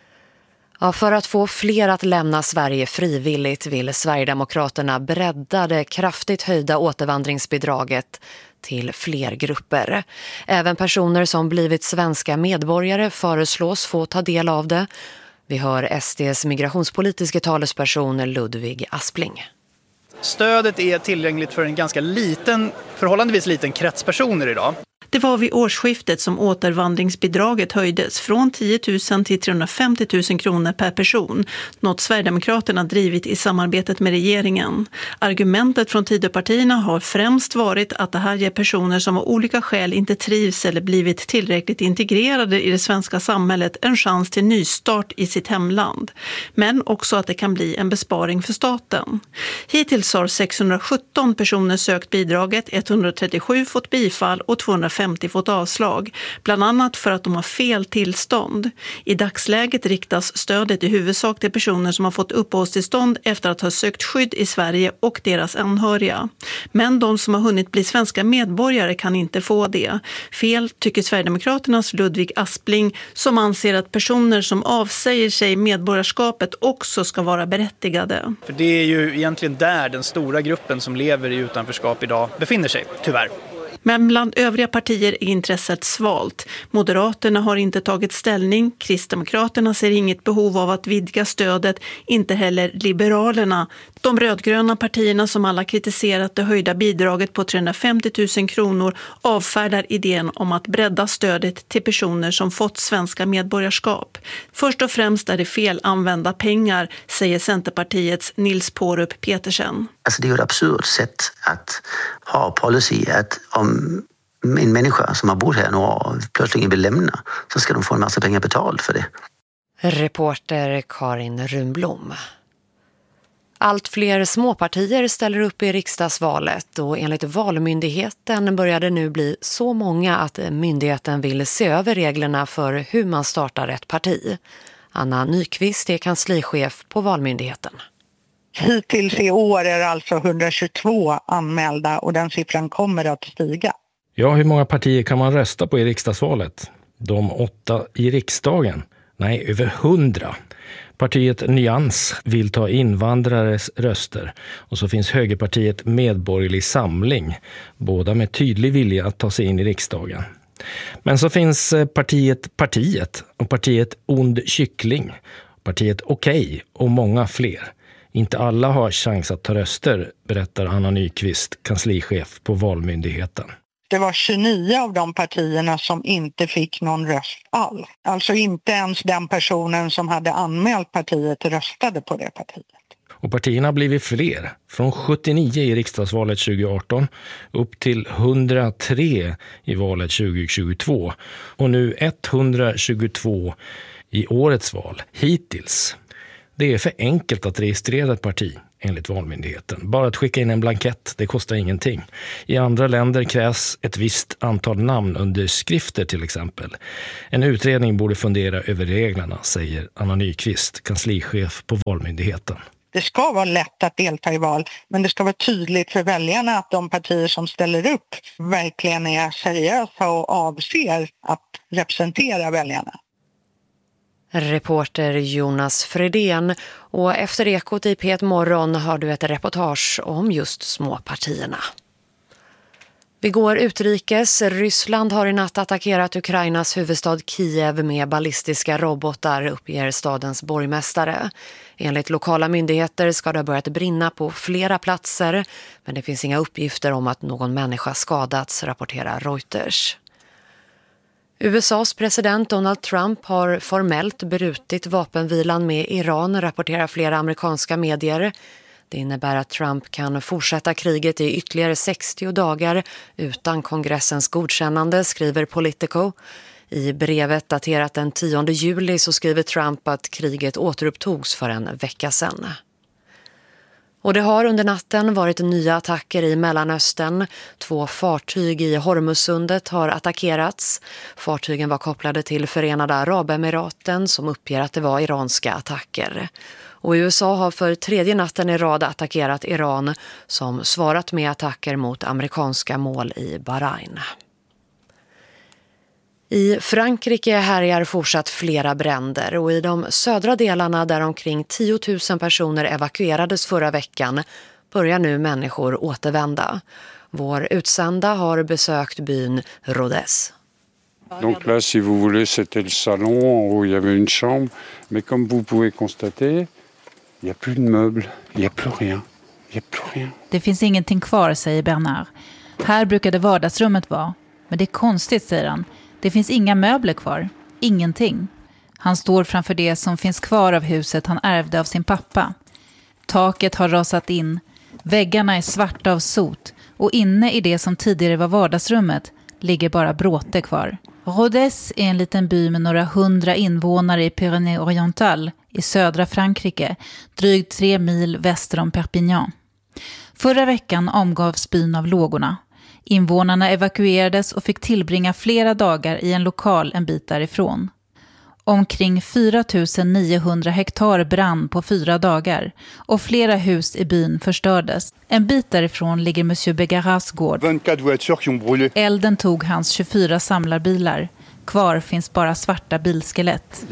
Ja, för att få fler att lämna Sverige frivilligt vill Sverigedemokraterna bredda det kraftigt höjda återvandringsbidraget till fler grupper. Även personer som blivit svenska medborgare föreslås få ta del av det. Vi hör S D:s migrationspolitiska talesperson Ludvig Aspling. Stödet är tillgängligt för en ganska liten, förhållandevis liten krets personer idag. Det var vid årsskiftet som återvandringsbidraget höjdes från tio tusen till trehundrafemtio tusen kronor per person, något Sverigedemokraterna drivit i samarbetet med regeringen. Argumentet från Tidöpartierna har främst varit att det här ger personer som av olika skäl inte trivs eller blivit tillräckligt integrerade i det svenska samhället en chans till nystart i sitt hemland. Men också att det kan bli en besparing för staten. Hittills har sexhundrasjutton personer sökt bidraget, etthundratrettiosju fått bifall och tvåhundrafemtio fått avslag, bland annat för att de har fel tillstånd. I dagsläget riktas stödet i huvudsak till personer som har fått uppehållstillstånd efter att ha sökt skydd i Sverige och deras anhöriga. Men de som har hunnit bli svenska medborgare kan inte få det. Fel tycker Sverigedemokraternas Ludvig Aspling, som anser att personer som avsäger sig medborgarskapet också ska vara berättigade. För det är ju egentligen där den stora gruppen som lever i utanförskap idag befinner sig, tyvärr. Men bland övriga partier är intresset svalt. Moderaterna har inte tagit ställning, Kristdemokraterna ser inget behov av att vidga stödet, inte heller Liberalerna. De rödgröna partierna som alla kritiserat det höjda bidraget på trehundrafemtio tusen kronor avfärdar idén om att bredda stödet till personer som fått svenska medborgarskap. Först och främst är det fel använda pengar, säger Centerpartiets Nils Pårup Petersen. Alltså det är ju ett absurt sätt att ha policy att om en människa som har bott här några år plötsligt vill lämna, så ska de få en massa pengar betalt för det. Reporter Karin Runblom. Allt fler småpartier ställer upp i riksdagsvalet, och enligt Valmyndigheten börjar det nu bli så många att myndigheten vill se över reglerna för hur man startar ett parti. Anna Nyqvist är kanslichef på Valmyndigheten. Hittills i år är det alltså etthundratjugotvå anmälda, och den siffran kommer att stiga. Ja, hur många partier kan man rösta på i riksdagsvalet? De åtta i riksdagen? Nej, över hundra. Partiet Nyans vill ta invandrares röster, och så finns högerpartiet Medborgerlig Samling, båda med tydlig vilja att ta sig in i riksdagen. Men så finns partiet Partiet och partiet Ond Kyckling, partiet Okej och många fler. Inte alla har chans att ta röster, berättar Anna Nyqvist, kanslichef på Valmyndigheten. det var tjugonio av de partierna som inte fick någon röst alls. Alltså inte ens den personen som hade anmält partiet röstade på det partiet. Och partierna har blivit fler, från sjuttionio i riksdagsvalet tjugo arton upp till hundratre i valet tjugo tjugotvå och nu etthundratjugotvå i årets val hittills. Det är för enkelt att registrera ett parti enligt Valmyndigheten. Bara att skicka in en blankett, det kostar ingenting. I andra länder krävs ett visst antal namnunderskrifter till exempel. En utredning borde fundera över reglerna, säger Anna Nyqvist, kanslichef på Valmyndigheten. Det ska vara lätt att delta i val, men det ska vara tydligt för väljarna att de partier som ställer upp verkligen är seriösa och avser att representera väljarna. Reporter Jonas Fredén, och efter Ekot i P ett Morgon har du ett reportage om just småpartierna. Vi går utrikes. Ryssland har i natt attackerat Ukrainas huvudstad Kiev med ballistiska robotar, uppger stadens borgmästare. Enligt lokala myndigheter ska det ha börjat brinna på flera platser, men det finns inga uppgifter om att någon människa skadats, rapporterar Reuters. U S A:s president Donald Trump har formellt brutit vapenvilan med Iran, rapporterar flera amerikanska medier. Det innebär att Trump kan fortsätta kriget i ytterligare sextio dagar utan kongressens godkännande, skriver Politico. I brevet daterat den tionde juli så skriver Trump att kriget återupptogs för en vecka sedan. Och det har under natten varit nya attacker i Mellanöstern. Två fartyg i Hormuzsundet har attackerats. Fartygen var kopplade till Förenade Arabemiraten som uppger att det var iranska attacker. Och U S A har för tredje natten i rad attackerat Iran som svarat med attacker mot amerikanska mål i Bahrain. I Frankrike härjar fortsatt flera bränder och i de södra delarna där omkring tio tusen personer evakuerades förra veckan börjar nu människor återvända. Vår utsända har besökt byn Rodez. Donc là, si vous voulez, c'était le salon où il y avait une chambre. Mais comme vous pouvez constater, il n'y a plus de meubles, il n'y a plus rien, il n'y a plus rien. Det finns ingenting kvar, säger Bernard. Här brukade vardagsrummet vara. Men det är konstigt, säger han. Det finns inga möbler kvar. Ingenting. Han står framför det som finns kvar av huset han ärvde av sin pappa. Taket har rasat in. Väggarna är svarta av sot. Och inne i det som tidigare var vardagsrummet ligger bara bråte kvar. Rodez är en liten by med några hundra invånare i Pyrénées-Orientales i södra Frankrike, drygt tre mil väster om Perpignan. Förra veckan omgavs byn av lågorna. Invånarna evakuerades och fick tillbringa flera dagar i en lokal en bit därifrån. Omkring fyra tusen niohundra hektar brann på fyra dagar och flera hus i byn förstördes. En bit därifrån ligger Monsieur Begaras gård. Elden tog hans tjugofyra samlarbilar. Kvar finns bara svarta bilskelett.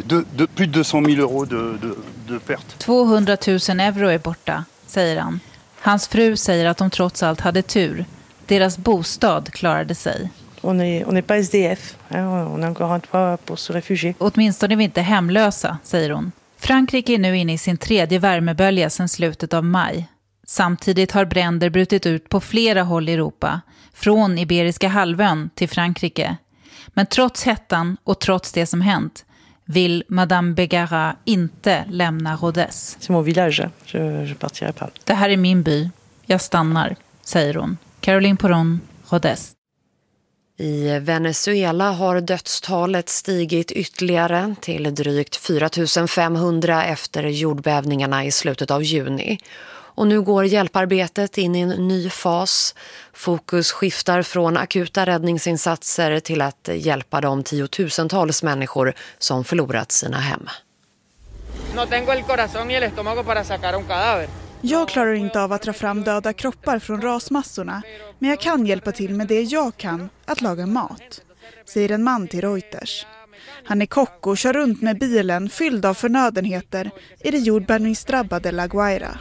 tvåhundratusen euro är borta, säger han. Hans fru säger att de trots allt hade tur. Deras bostad klarade sig. On est, on est pas S D F. On est encore un toit pour se réfugier. Åtminstone är vi inte hemlösa, säger hon. Frankrike är nu inne i sin tredje värmebölja sedan slutet av maj. Samtidigt har bränder brutit ut på flera håll i Europa. Från Iberiska halvön till Frankrike. Men trots hettan och trots det som hänt vill Madame Begara inte lämna Rodez. C'est mon village. Je, je partirai pas. Det här är min by. Jag stannar, säger hon. Caroline Poron, Rodez. I Venezuela har dödstalet stigit ytterligare till drygt fyra tusen femhundra efter jordbävningarna i slutet av juni. Och nu går hjälparbetet in i en ny fas. Fokus skiftar från akuta räddningsinsatser till att hjälpa de tiotusentals människor som förlorat sina hem. No tengo el corazón y el estómago para sacar un cadáver. Jag klarar inte av att dra fram döda kroppar från rasmassorna, men jag kan hjälpa till med det jag kan, att laga mat, säger en man till Reuters. Han är kock och kör runt med bilen fylld av förnödenheter i det jordbävningsdrabbade La Guaira.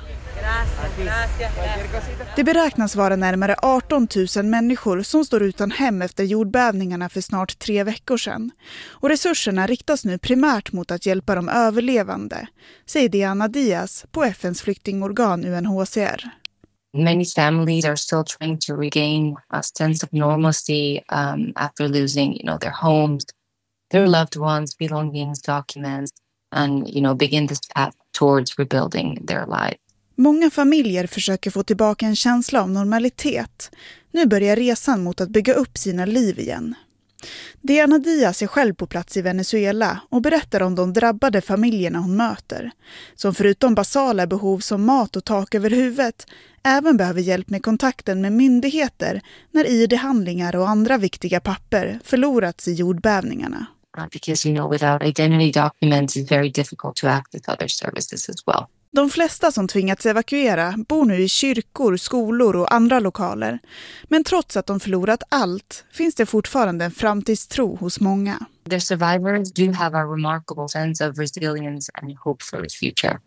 Det beräknas vara närmare arton tusen människor som står utan hem efter jordbävningarna för snart tre veckor sedan. Och resurserna riktas nu primärt mot att hjälpa de överlevande, säger Diana Diaz på F N:s flyktingorgan U N H C R. Many families are still trying to regain a sense of normalcy um, after losing, you know, their homes, their loved ones, belongings, documents, and, you know, begin this path towards rebuilding their lives. Många familjer försöker få tillbaka en känsla av normalitet. Nu börjar resan mot att bygga upp sina liv igen. Diana Diaz är själv på plats i Venezuela och berättar om de drabbade familjerna hon möter. Som förutom basala behov som mat och tak över huvudet även behöver hjälp med kontakten med myndigheter när I D-handlingar och andra viktiga papper förlorats i jordbävningarna. Because, you know, without identity documents it's very difficult to access other services as well. De flesta som tvingats evakuera bor nu i kyrkor, skolor och andra lokaler. Men trots att de förlorat allt finns det fortfarande en framtidstro hos många. The survivors do have a remarkable sense of resilience and hope for the future.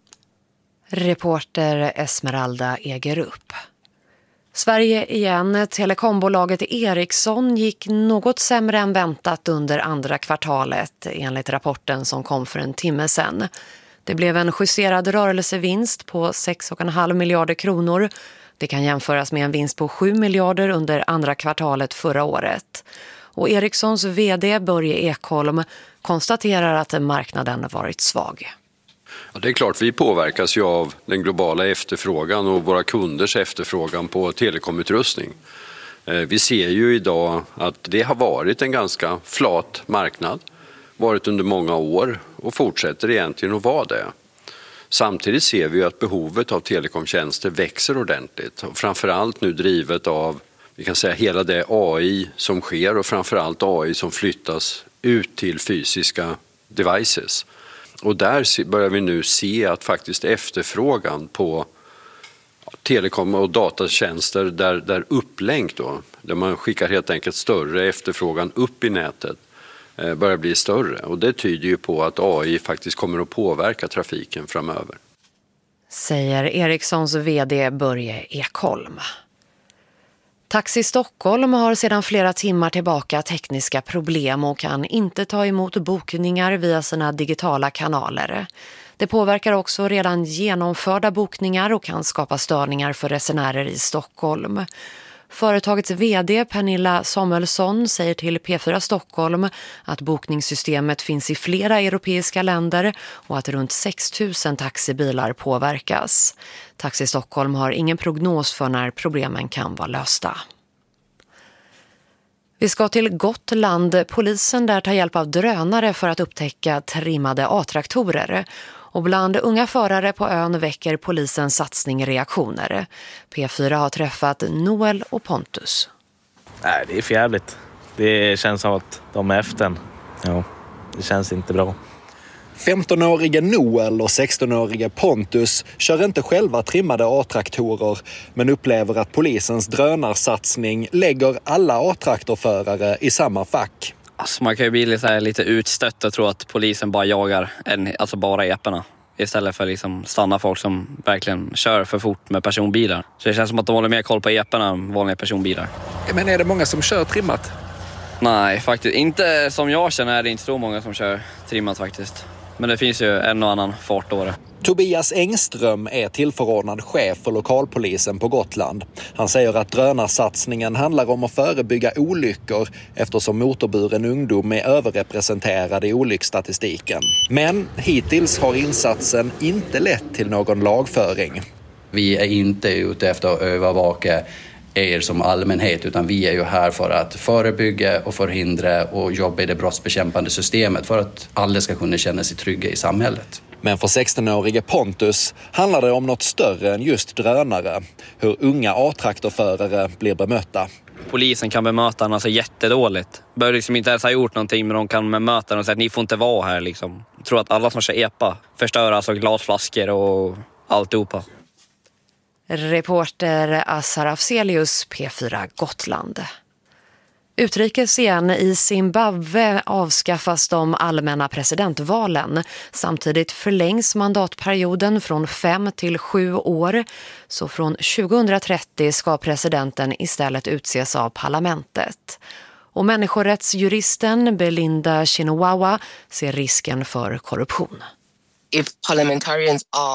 Reporter Esmeralda Egerup. Sverige igen. Telekombolaget Ericsson gick något sämre än väntat under andra kvartalet enligt rapporten som kom för en timme sedan. Det blev en justerad rörelsevinst på sex komma fem miljarder kronor. Det kan jämföras med en vinst på sju miljarder under andra kvartalet förra året. Och Ericssons vd Börje Ekholm konstaterar att marknaden varit svag. Ja, det är klart, vi påverkas ju av den globala efterfrågan och våra kunders efterfrågan på telekomutrustning. Vi ser ju idag att det har varit en ganska flat marknad. Varit under många år och fortsätter egentligen att vara det. Samtidigt ser vi att behovet av telekomtjänster växer ordentligt och framförallt nu drivet av, vi kan säga, hela det A I som sker och framförallt A I som flyttas ut till fysiska devices. Och där börjar vi nu se att faktiskt efterfrågan på telekom och datatjänster där, där upplänk då, där man skickar helt enkelt större efterfrågan upp i nätet, börjar bli större, och det tyder ju på att A I faktiskt kommer att påverka trafiken framöver. Säger Ericssons vd Börje Ekholm. Taxi Stockholm har sedan flera timmar tillbaka tekniska problem och kan inte ta emot bokningar via sina digitala kanaler. Det påverkar också redan genomförda bokningar och kan skapa störningar för resenärer i Stockholm. Företagets vd Pernilla Samuelsson säger till P fyra Stockholm att bokningssystemet finns i flera europeiska länder och att runt sex tusen taxibilar påverkas. Taxi Stockholm har ingen prognos för när problemen kan vara lösta. Vi ska till Gotland. Polisen där tar hjälp av drönare för att upptäcka trimmade A-traktorer. Och bland unga förare på ön väcker polisens satsning reaktioner. P fyra har träffat Noel och Pontus. Nej, det är förjävligt. Det känns som att de är efter. Ja, det känns inte bra. femtonårige Noel och sextonårige Pontus kör inte själva trimmade A-traktorer men upplever att polisens drönarsatsning lägger alla A-traktorförare i samma fack. Alltså man kan ju bli lite, lite utstött och tro att polisen bara jagar en, alltså bara eporna istället för liksom stanna folk som verkligen kör för fort med personbilar. Så det känns som att de håller mer koll på eporna än vanliga personbilar. Men är det många som kör trimmat? Nej, faktiskt inte. Som jag känner är det inte så många som kör trimmat faktiskt. Men det finns ju en och annan fartåre. Tobias Engström är tillförordnad chef för lokalpolisen på Gotland. Han säger att drönarsatsningen handlar om att förebygga olyckor eftersom motorburen ungdom är överrepresenterad i olycksstatistiken. Men hittills har insatsen inte lett till någon lagföring. Vi är inte ute efter att övervaka er som allmänhet, utan vi är ju här för att förebygga och förhindra och jobba i det brottsbekämpande systemet för att alla ska kunna känna sig trygga i samhället. Men för sextonårige Pontus handlar det om något större än just drönare. Hur unga A-traktorförare blir bemötta. Polisen kan bemöta den alltså jättedåligt. Bör liksom inte ens ha gjort någonting, men de kan bemöta den och säga att ni får inte vara här liksom. Jag tror att alla som kör epa förstör alltså glasflaskor och alltihopa. Reporter Assar Afzelius, P fyra Gotland. Utrikes igen. I Zimbabwe avskaffas de allmänna presidentvalen. Samtidigt förlängs mandatperioden från fem till sju år. Så från tjugohundratrettio ska presidenten istället utses av parlamentet. Och människorättsjuristen Belinda Chinowawa ser risken för korruption. If parliamentarians are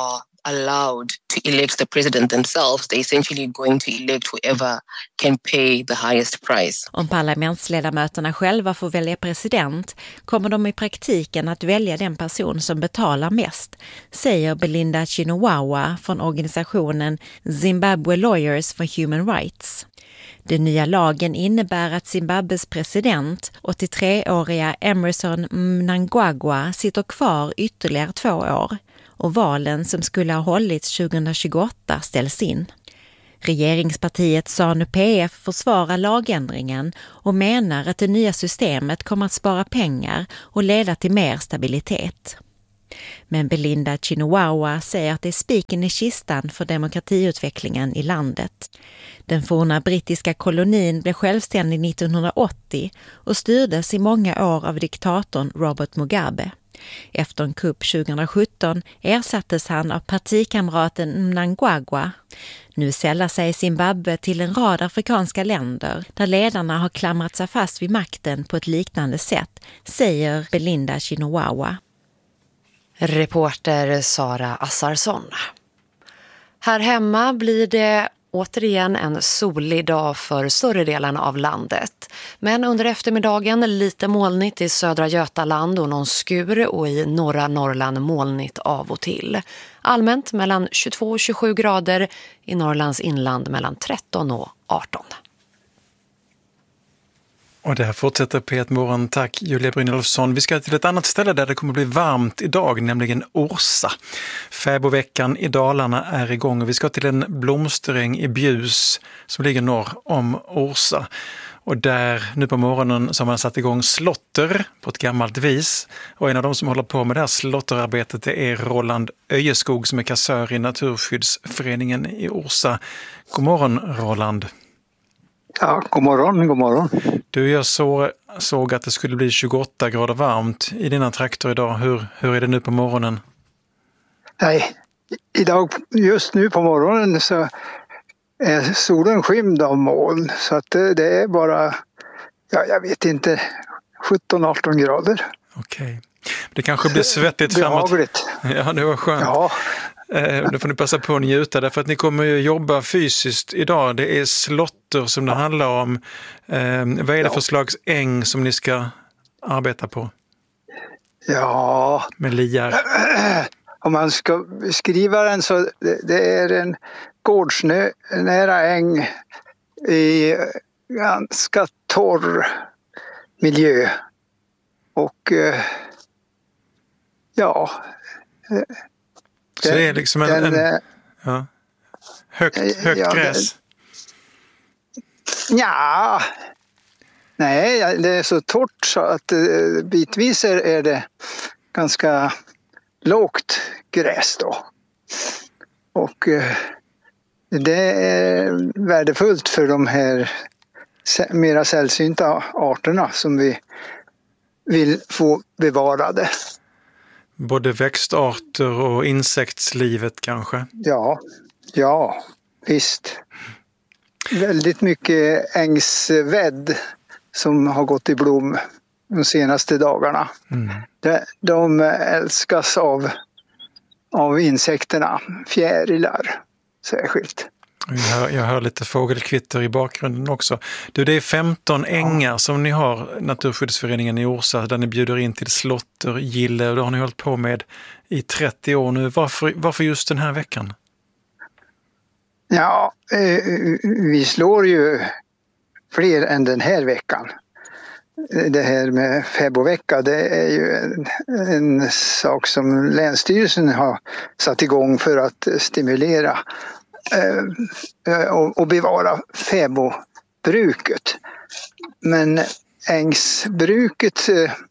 allowed to elect the president themselves, they're essentially going to elect whoever can pay the highest price. Om parlamentsledamöterna själva får välja president kommer de i praktiken att välja den person som betalar mest, säger Belinda Chinowawa från organisationen Zimbabwe Lawyers for Human Rights. Den nya lagen innebär att Zimbabwes president, åttiotre-åriga Emmerson Mnangagwa, sitter kvar ytterligare två år och valen som skulle ha hållits tjugohundratjugoåtta ställs in. Regeringspartiet ZANU-P F försvarar lagändringen och menar att det nya systemet kommer att spara pengar och leda till mer stabilitet. Men Belinda Chinowawa säger att det är spiken i kistan för demokratiutvecklingen i landet. Den forna brittiska kolonin blev självständig nittonhundraåttio och styrdes i många år av diktatorn Robert Mugabe. Efter en kupp tjugohundrasjutton ersattes han av partikamraten Mnangagwa. Nu sällar sig Zimbabwe till en rad afrikanska länder där ledarna har klamrat sig fast vid makten på ett liknande sätt, säger Belinda Chinowawa. Reporter Sara Assarsson. Här hemma blir det återigen en solig dag för större delen av landet. Men under eftermiddagen lite molnigt i södra Götaland och någon skur, och i norra Norrland molnigt av och till. Allmänt mellan tjugotvå och tjugosju grader, i Norrlands inland mellan tretton och arton. Och det här fortsätter P ett Morgon. Tack Julia Brynolfsson. Vi ska till ett annat ställe där det kommer bli varmt idag, nämligen Orsa. Fäbodveckan i Dalarna är igång och vi ska till en blomsteräng i Bjus som ligger norr om Orsa. Och där nu på morgonen så har man satt igång slotter på ett gammalt vis. Och en av de som håller på med det här slotterarbetet det är Roland Öjeskog som är kassör i Naturskyddsföreningen i Orsa. God morgon Roland. Ja, god morgon, god morgon. Du, jag så, såg att det skulle bli tjugoåtta grader varmt i dina trakter idag. Hur, hur är det nu på morgonen? Nej, idag just nu på morgonen så är solen skymd av moln. Så att det, det är bara, ja, jag vet inte, sjutton arton grader. Okej. Det kanske blir svettigt framåt. Behagligt. Ja, det var skönt. Ja. Eh, då får ni passa på att njuta därför att ni kommer ju jobba fysiskt idag. Det är slotter som det handlar om. Eh, vad är det för slags äng som ni ska arbeta på? Ja. Med liar. Om man ska beskriva den så det, det är en gårdsnära äng i ganska torr miljö. Och eh, ja... Så det är liksom en, den, en ja, högt, högt ja, gräs? Ja, nej, det är så torrt så att uh, bitvis är, är det ganska lågt gräs då. Och uh, det är värdefullt för de här mera sällsynta arterna som vi vill få bevarade. Både växtarter och insektslivet kanske? Ja, ja, visst. Väldigt mycket ängsvädd som har gått i blom de senaste dagarna. Mm. De, de älskas av, av insekterna, fjärilar särskilt. Jag hör, jag hör lite fågelkvitter i bakgrunden också. Du, det är femton ängar ja. som ni har, Naturskyddsföreningen i Orsa, där ni bjuder in till slotter, gille, och det har ni hållit på med i trettio år nu. Varför, varför just den här veckan? Ja, eh, vi slår ju fler än den här veckan. Det här med fäbodvecka, det är ju en, en sak som Länsstyrelsen har satt igång för att stimulera och bevara fäbodbruket. Men ängsbruket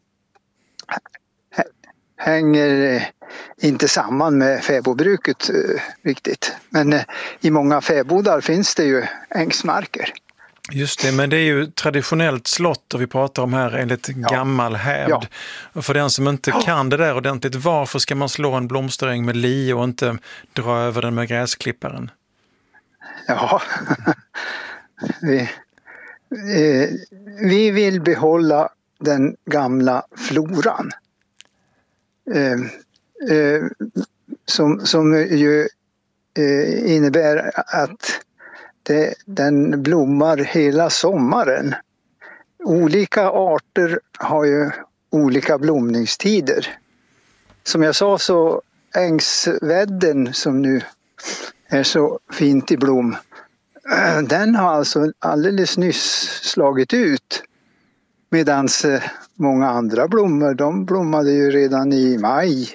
hänger inte samman med fäbodbruket riktigt. Men i många fäbodar finns det ju ängsmarker. Just det, men det är ju traditionellt slotter vi pratar om här enligt ja. gammal hävd. Ja. Och för den som inte ja. kan det där ordentligt, varför ska man slå en blomsteräng med li och inte dra över den med gräsklipparen? Ja, vi, eh, vi vill behålla den gamla floran. Eh, eh, som, som ju eh, innebär att det, den blommar hela sommaren. Olika arter har ju olika blomningstider. Som jag sa så ängsvädden som nu är så fint i blom, den har alltså alldeles nyss slagit ut. Medan många andra blommor, de blommade ju redan i maj.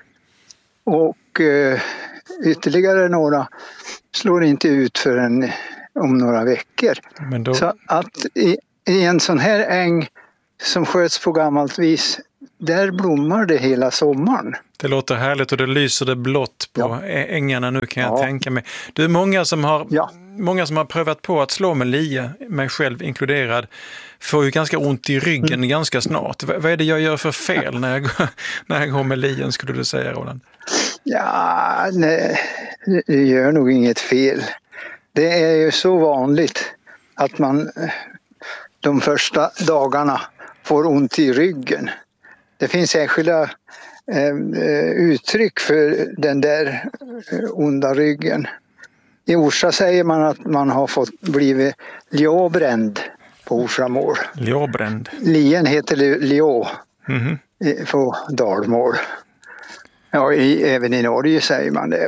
Och eh, ytterligare några slår inte ut förrän om några veckor. Men då... Så att i, i en sån här äng som sköts på gammalt vis, där blommar det hela sommaren. Det låter härligt och det lyser det blått på ja. ängarna nu kan jag ja. tänka mig. Det är många som har ja. många som har prövat på att slå med lie, mig själv inkluderad, får ju ganska ont i ryggen mm. ganska snart. V- vad är det jag gör för fel när jag, går, när jag går med lien, skulle du säga, Roland? Ja, nej, det gör nog inget fel. Det är ju så vanligt att man de första dagarna får ont i ryggen. Det finns särskilda eh, uttryck för den där onda ryggen. I Orsa säger man att man har fått blivit liåbränd på Orsamål. Liåbränd? Lien heter liå mm-hmm. på dalmål. Ja, i, även i Norge säger man det.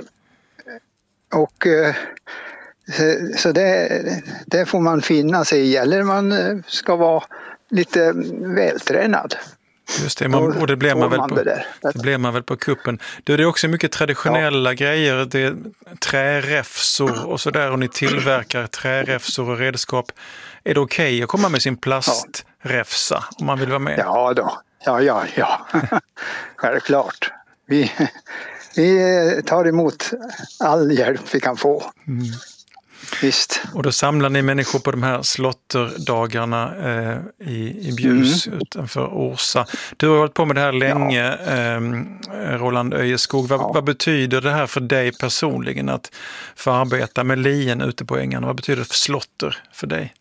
Och eh, så, så det, det får man finna sig i, eller man ska vara lite vältränad. Just det, man, och det blev man, man, väl på, det blev man väl på kuppen. Det är också mycket traditionella ja. grejer, det är träräfsor och sådär, och ni tillverkar träräfsor och redskap. Är det okej okay att komma med sin plasträfsa om man vill vara med? Ja då, ja, ja, ja. Självklart. Vi, vi tar emot all hjälp vi kan få. Mm. Visst. Och då samlar ni människor på de här slotterdagarna eh, i, i Bjus mm. utanför Orsa. Du har hållit på med det här länge, ja. eh, Roland Öjeskog. Vad, ja. vad betyder det här för dig personligen att få arbeta med lien ute på ängarna? Vad betyder det för slotter för dig?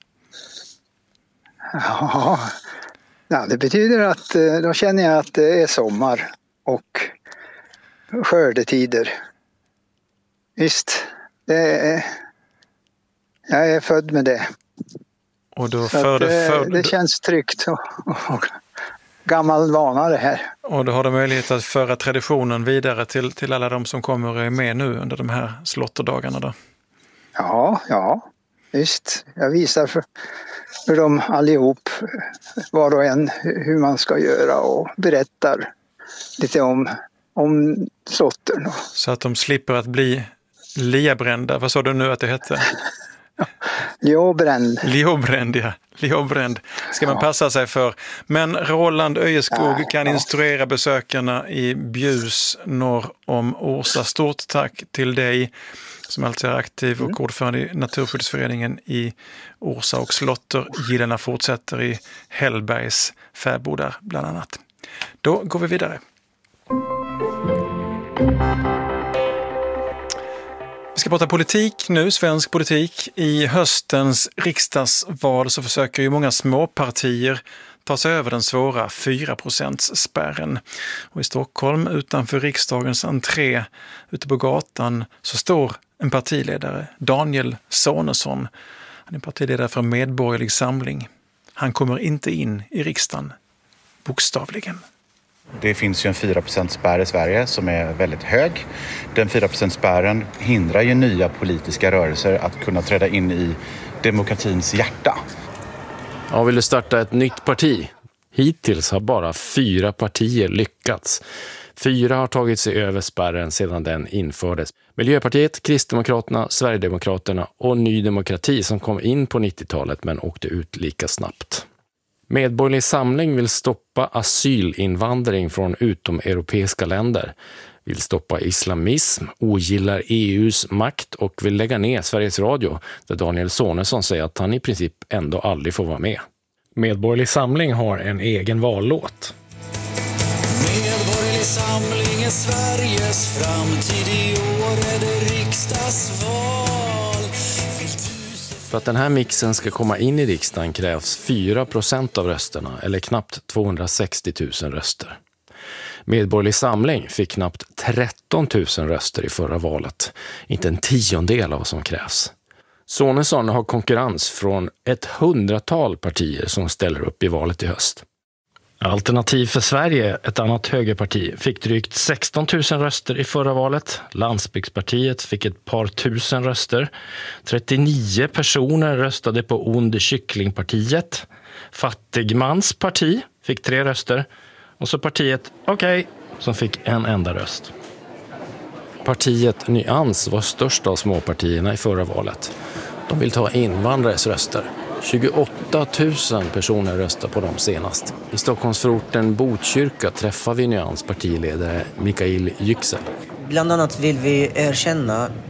Ja, ja det betyder att då känner jag att det är sommar och skördetider. Visst, det är... Jag är född med det. Och då för det, för... det känns tryggt och, och gammal vana det här. Och då har du möjlighet att föra traditionen vidare till, till alla de som kommer med nu under de här slotterdagarna då? Ja, ja, visst. Jag visar för, för dem allihop, var och en, hur man ska göra och berättar lite om, om slottern. Så att de slipper att bli liabrända. Vad sa du nu att det hette? Liåbränd. Liåbränd, ja. Liåbränd ska man passa sig för. Men Roland Öjeskog ja, kan ja. instruera besökarna i Bjus norr om Orsa. Stort tack till dig som alltid är aktiv och ordförande i Naturskyddsföreningen i Orsa, och slottergillarna fortsätter i Hellbergs fäbodar bland annat. Då går vi vidare. Vi ska prata politik nu, svensk politik. I höstens riksdagsval så försöker ju många småpartier ta sig över den svåra fyra procent-spärren. Och i Stockholm, utanför riksdagens entré, ute på gatan, så står en partiledare, Daniel Sonesson. Han är partiledare för Medborgerlig Samling. Han kommer inte in i riksdagen, bokstavligen. Det finns ju en fyra procent-spärr i Sverige som är väldigt hög. Den fyra procent-spärren hindrar ju nya politiska rörelser att kunna träda in i demokratins hjärta. Ja, vill du starta ett nytt parti? Hittills har bara fyra partier lyckats. Fyra har tagit sig över spärren sedan den infördes. Miljöpartiet, Kristdemokraterna, Sverigedemokraterna och Ny Demokrati som kom in på nittiotalet men åkte ut lika snabbt. Medborgerlig Samling vill stoppa asylinvandring från utomeuropeiska länder, vill stoppa islamism, ogillar E U:s makt och vill lägga ner Sveriges Radio, där Daniel Sonesson säger att han i princip ändå aldrig får vara med. Medborgerlig Samling har en egen vallåt. Medborgerlig Samling är Sveriges framtid, i år är det riksdagsval. För att den här mixen ska komma in i riksdagen krävs fyra procent av rösterna, eller knappt tvåhundrasextio tusen röster. Medborgerlig Samling fick knappt tretton tusen röster i förra valet. Inte en tiondel av vad som krävs. Sonesson har konkurrens från ett hundratal partier som ställer upp i valet i höst. Alternativ för Sverige, ett annat högerparti, fick drygt sexton tusen röster i förra valet. Landsbygdspartiet fick ett par tusen röster. trettionio personer röstade på Ond kycklingpartiet. Fattigmans parti fick tre röster. Och så partiet Okej, okay, som fick en enda röst. Partiet Nyans var störst av småpartierna i förra valet. De vill ta invandrares röster. tjugoåtta tusen personer röstar på dem senast. I Stockholmsförorten Botkyrka träffar vi Nyans partiledare Mikael Yüksel. Bland annat vill vi erkänna